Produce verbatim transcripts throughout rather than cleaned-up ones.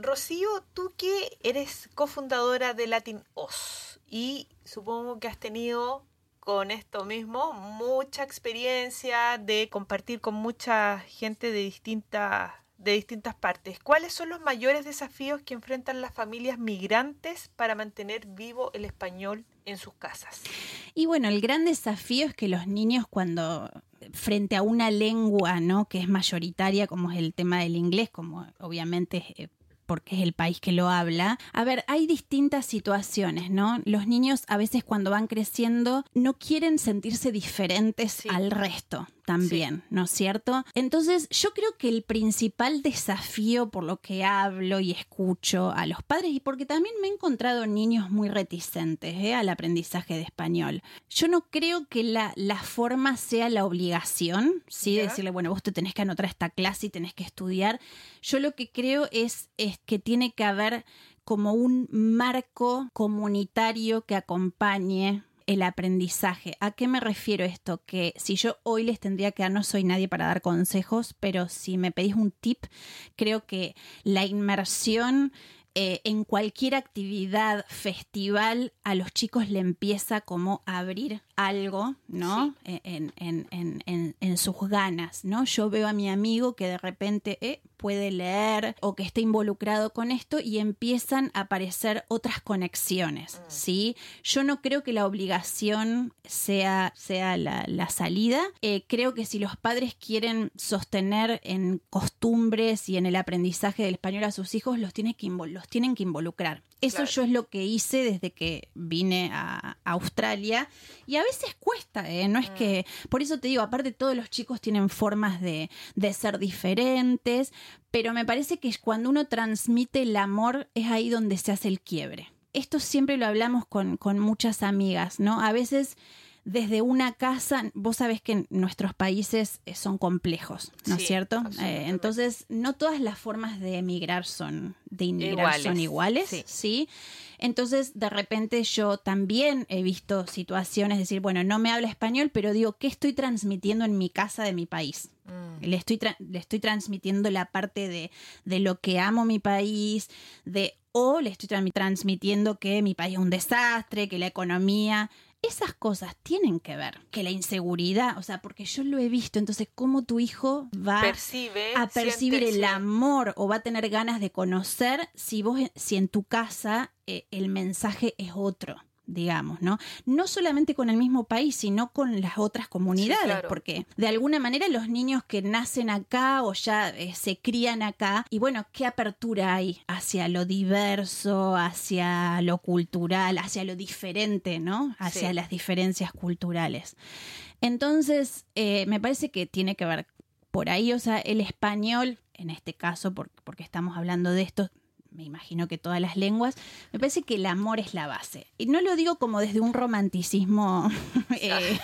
Rocío, tú que eres cofundadora de Latin Oz y supongo que has tenido con esto mismo mucha experiencia de compartir con mucha gente de distintas, de distintas partes. ¿Cuáles son los mayores desafíos que enfrentan las familias migrantes para mantener vivo el español en sus casas? Y bueno, el gran desafío es que los niños cuando frente a una lengua, ¿no?, que es mayoritaria, como es el tema del inglés, como obviamente eh, porque es el país que lo habla. A ver, hay distintas situaciones, ¿no? Los niños a veces cuando van creciendo no quieren sentirse diferentes sí. al resto también, sí. ¿no es cierto? Entonces yo creo que el principal desafío por lo que hablo y escucho a los padres, y porque también me he encontrado niños muy reticentes ¿eh? al aprendizaje de español, yo no creo que la, la forma sea la obligación, ¿sí? De decirle, bueno, vos te tenés que anotar a esta clase y tenés que estudiar. Yo lo que creo es, es que tiene que haber como un marco comunitario que acompañe el aprendizaje. ¿A qué me refiero esto? Que si yo hoy les tendría que dar, no soy nadie para dar consejos, pero si me pedís un tip, creo que la inmersión eh, en cualquier actividad, festival, a los chicos le empieza como a abrir algo, ¿no? Sí. En, en, en, en, en sus ganas, ¿no? Yo veo a mi amigo que de repente eh, puede leer o que está involucrado con esto y empiezan a aparecer otras conexiones, mm. ¿sí? Yo no creo que la obligación sea, sea la, la salida. Eh, creo que si los padres quieren sostener en costumbres y en el aprendizaje del español a sus hijos, los tienen que, invol- los tienen que involucrar. Eso claro. Yo es lo que hice desde que vine a, a Australia y a veces cuesta, ¿eh? No es mm. que... Por eso te digo, aparte todos los chicos tienen formas de, de ser diferentes, pero me parece que cuando uno transmite el amor es ahí donde se hace el quiebre. Esto siempre lo hablamos con, con muchas amigas, ¿no? A veces desde una casa, vos sabés que nuestros países son complejos, ¿no es sí, cierto? Eh, entonces, no todas las formas de emigrar son, de inmigrar iguales. son iguales, sí. ¿sí? Entonces, de repente yo también he visto situaciones, decir, bueno, no me habla español, pero digo, ¿qué estoy transmitiendo en mi casa de mi país? Mm. Le estoy tra- le estoy transmitiendo la parte de, de lo que amo mi país, de o le estoy tra- transmitiendo que mi país es un desastre, que la economía... Esas cosas tienen que ver, que la inseguridad, o sea, porque yo lo he visto, entonces cómo tu hijo va Percibe, a percibir siente, el sí. amor o va a tener ganas de conocer si vos, si en tu casa eh, el mensaje es otro, digamos, ¿no? No solamente con el mismo país, sino con las otras comunidades, sí, claro. Porque de alguna manera los niños que nacen acá o ya eh, se crían acá, y bueno, ¿qué apertura hay hacia lo diverso, hacia lo cultural, hacia lo diferente, ¿no? Hacia sí. las diferencias culturales. Entonces, eh, me parece que tiene que ver por ahí, o sea, el español, en este caso, porque, porque estamos hablando de esto, me imagino que todas las lenguas, me parece que el amor es la base. Y no lo digo como desde un romanticismo eh,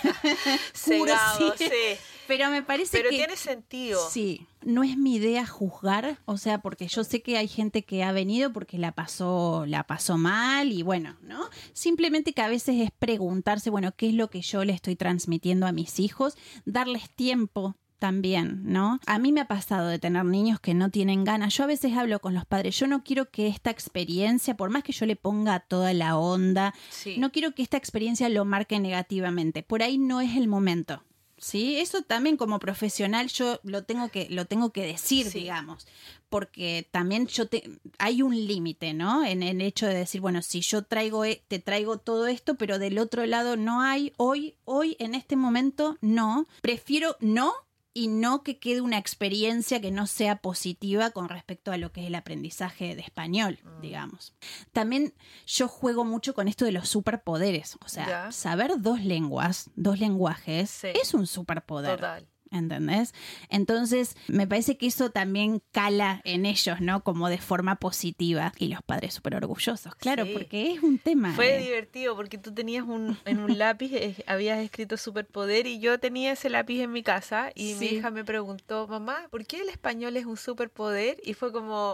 cegado, cursi, sí. Pero me parece pero que... Pero tiene sentido. Sí, no es mi idea juzgar, o sea, porque yo sé que hay gente que ha venido porque la pasó, la pasó mal y bueno, ¿no? Simplemente que a veces es preguntarse, bueno, ¿qué es lo que yo le estoy transmitiendo a mis hijos? Darles tiempo también, ¿no? A mí me ha pasado de tener niños que no tienen ganas. Yo a veces hablo con los padres, yo no quiero que esta experiencia, por más que yo le ponga toda la onda, sí. no quiero que esta experiencia lo marque negativamente. Por ahí no es el momento. Sí, eso también como profesional yo lo tengo que lo tengo que decir, sí. digamos, porque también yo te, hay un límite, ¿no? En el hecho de decir, bueno, si yo traigo te traigo todo esto, pero del otro lado no hay hoy hoy en este momento no, prefiero no. Y no que quede una experiencia que no sea positiva con respecto a lo que es el aprendizaje de español, mm. digamos. También yo juego mucho con esto de los superpoderes. O sea, ¿ya? Saber dos lenguas, dos lenguajes, sí. es un superpoder. Total. ¿Entendés? Entonces, me parece que eso también cala en ellos, ¿no? Como de forma positiva. Y los padres súper orgullosos, claro, sí. porque es un tema. Fue eh. divertido porque tú tenías un, en un lápiz, eh, habías escrito superpoder y yo tenía ese lápiz en mi casa y sí. mi hija me preguntó, mamá, ¿por qué el español es un superpoder? Y fue como...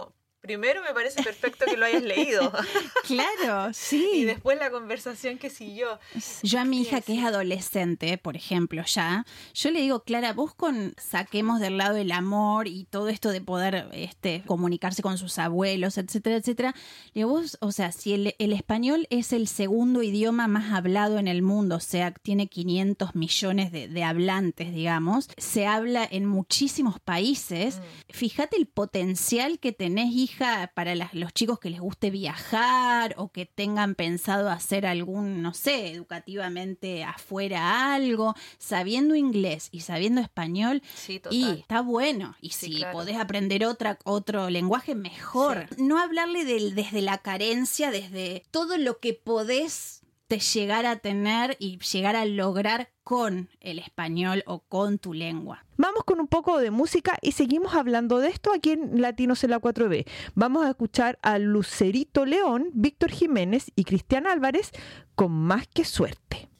primero me parece perfecto que lo hayas leído. Claro, sí. Y después la conversación que siguió. Yo a mi hija, que es adolescente, por ejemplo, ya, yo le digo, Clara, vos con saquemos del lado el amor y todo esto de poder este, comunicarse con sus abuelos, etcétera, etcétera. Le digo, vos, o sea, si el, el español es el segundo idioma más hablado en el mundo, o sea, tiene quinientos millones de, de hablantes, digamos, se habla en muchísimos países. Mm. Fíjate el potencial que tenés, hija, para las, los chicos que les guste viajar o que tengan pensado hacer algún, no sé, educativamente afuera algo, sabiendo inglés y sabiendo español. Sí, total. Y está bueno. Y sí, si claro. podés aprender otra, otro lenguaje, mejor. Sí. No hablarle de, desde la carencia, desde todo lo que podés te llegar a tener y llegar a lograr con el español o con tu lengua. Vamos con un poco de música y seguimos hablando de esto aquí en Latinos en la cuatro B. Vamos a escuchar a Lucerito León, Víctor Jiménez y Cristian Álvarez con Más que Suerte.